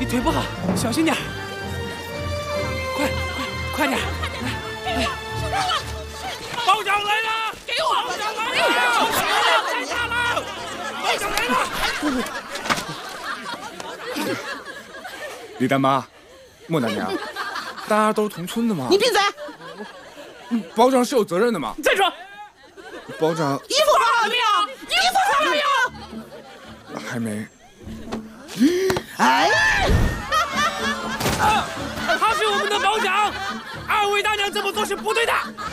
腿不好，小心点。快点！来，包长来了！给我！包长来了！太大了！包长来了！ 李大妈，莫大娘，大家都是同村的嘛。 你闭嘴！ 包长是有责任的嘛。 再说， 包长衣服穿了没有？衣服穿了没有？ 还没。 哎！ 他是我们的保长，二位大娘这么做是不对的。